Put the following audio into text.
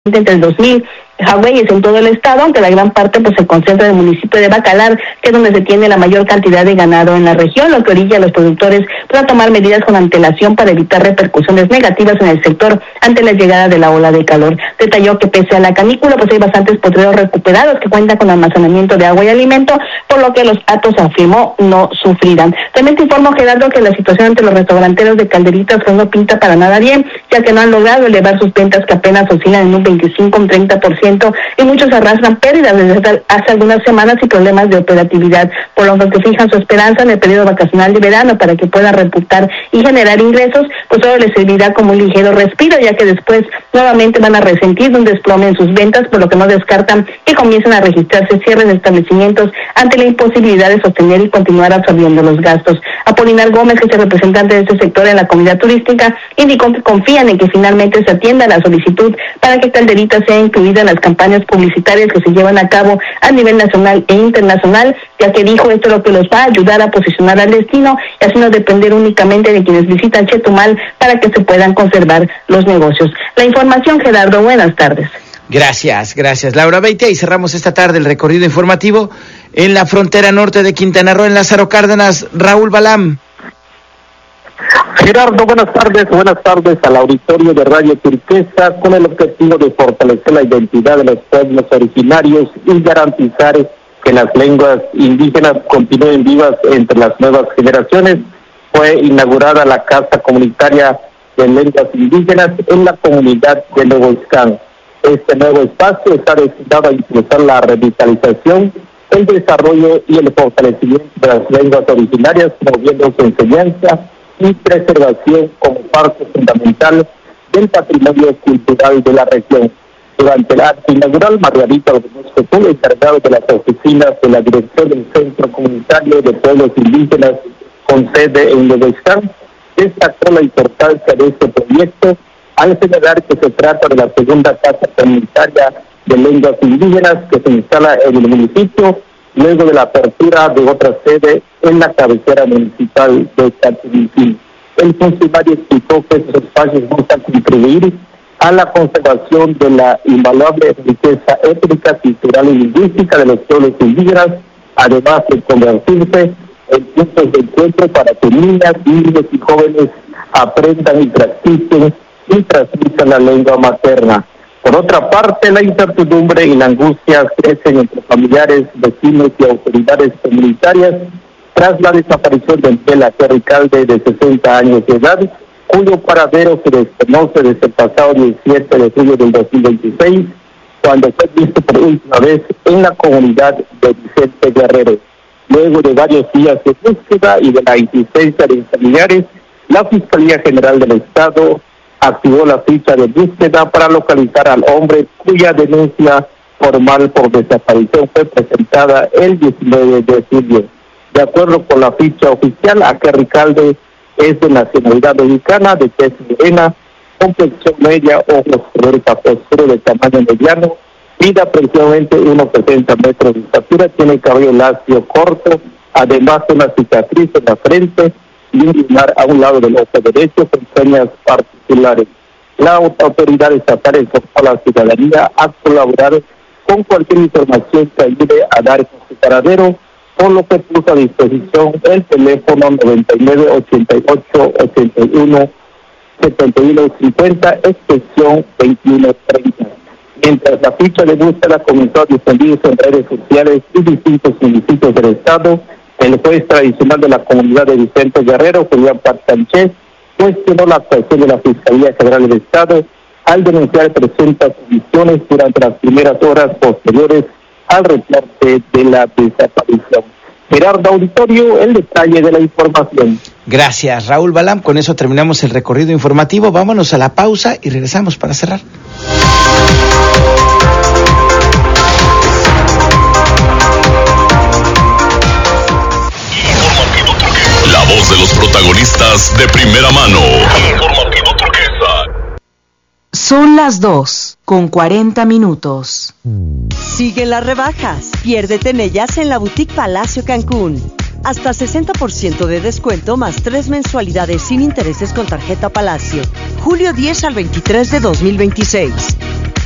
entre el 2000 Hawái en todo el estado, aunque la gran parte pues se concentra en el municipio de Bacalar, que es donde se tiene la mayor cantidad de ganado en la región, lo que orilla a los productores para tomar medidas con antelación para evitar repercusiones negativas en el sector ante la llegada de la ola de calor. Detalló que pese a la canícula, pues hay bastantes potreros recuperados que cuentan con almacenamiento de agua y alimento, por lo que los patos, afirmó, no sufrirán. También te informo, Gerardo, que la situación entre los restauranteros de Calderitas pues no pinta para nada bien, ya que no han logrado elevar sus ventas, que apenas oscilan en un 25 o un 30%, y muchos arrastran pérdidas desde hace algunas semanas y problemas de operatividad, por lo que fijan su esperanza en el periodo vacacional de verano para que puedan reputar y generar ingresos, pues solo les servirá como un ligero respiro, ya que después nuevamente van a resentir un desplome en sus ventas, por lo que no descartan que comiencen a registrarse cierres de establecimientos ante la imposibilidad de sostener y continuar absorbiendo los gastos. Apolinar Gómez, que es el representante de este sector en la comunidad turística, indicó que confían en que finalmente se atienda la solicitud para que Calderitas sea incluida en las campañas publicitarias que se llevan a cabo a nivel nacional e internacional, ya que dijo esto es lo que los va a ayudar a posicionar al destino y así no depender únicamente de quienes visitan Chetumal para que se puedan conservar los negocios. La información, Gerardo, buenas tardes. Gracias, Laura Beitia, y cerramos esta tarde el recorrido informativo en la frontera norte de Quintana Roo, en Lázaro Cárdenas. Raúl Balam. Gerardo, buenas tardes al auditorio de Radio Turquesa, con el objetivo de fortalecer la identidad de los pueblos originarios y garantizar que las lenguas indígenas continúen vivas entre las nuevas generaciones. Fue inaugurada la Casa Comunitaria de Lenguas Indígenas en la comunidad de Nogoiscán. Este nuevo espacio está destinado a impulsar la revitalización, el desarrollo y el fortalecimiento de las lenguas originarias, promoviendo su enseñanza y preservación como parte fundamental del patrimonio cultural de la región. Durante el acto inaugural, Margarita Orozco, encargado de las oficinas de la Dirección del Centro Comunitario de Pueblos Indígenas con sede en Nogoiscán, destacó la importancia de este proyecto al señalar que se trata de la segunda casa comunitaria de lenguas indígenas que se instala en el municipio, luego de la apertura de otra sede en la cabecera municipal de Catumiquín. El funcionario explicó que estos espacios buscan contribuir a la conservación de la invaluable riqueza étnica, cultural y lingüística de los pueblos indígenas, además de convertirse en puntos de encuentro para que niñas, niños y jóvenes aprendan y practiquen y transmitan la lengua materna. Por otra parte, la incertidumbre y la angustia crecen entre familiares, vecinos y autoridades comunitarias tras la desaparición de Miguel Ricalde, de 60 años de edad, cuyo paradero se desconoce desde el pasado 17 de julio del 2026, cuando fue visto por última vez en la comunidad de Vicente Guerrero. Luego de varios días de búsqueda y de la insistencia de familiares, la Fiscalía General del Estado activó la ficha de búsqueda para localizar al hombre cuya denuncia formal por desaparición fue presentada el 19 de julio. De acuerdo con la ficha oficial, Aquel Ricalde es de nacionalidad mexicana, de tez morena, complexión media, ojos color café oscuro de tamaño mediano, mide aproximadamente 1,60 metros de estatura, tiene cabello lacio corto, además una cicatriz en la frente y un lunar a un lado del ojo derecho con señas particulares. La autoridad estatal exhortó a la ciudadanía a colaborar con cualquier información que ayude a dar con su paradero, por lo que puso a disposición el teléfono 99 88 81 71 50, extensión 2130. Mientras la ficha de búsqueda comenzó a difundirse en redes sociales y distintos municipios del estado, el juez tradicional de la comunidad de Vicente Guerrero, Julián Paz Sánchez, cuestionó la actuación de la Fiscalía General del Estado al denunciar presuntas omisiones durante las primeras horas posteriores al reporte de la desaparición. Gerardo, auditorio, el detalle de la información. Gracias, Raúl Balam. Con eso terminamos el recorrido informativo. Vámonos a la pausa y regresamos para cerrar. La voz de los protagonistas de primera mano. Informativo Turquesa. Son las 2:40. Siguen las rebajas. Piérdete en ellas en la Boutique Palacio Cancún. Hasta 60% de descuento más 3 mensualidades sin intereses con tarjeta Palacio. Julio 10 al 23 de 2026.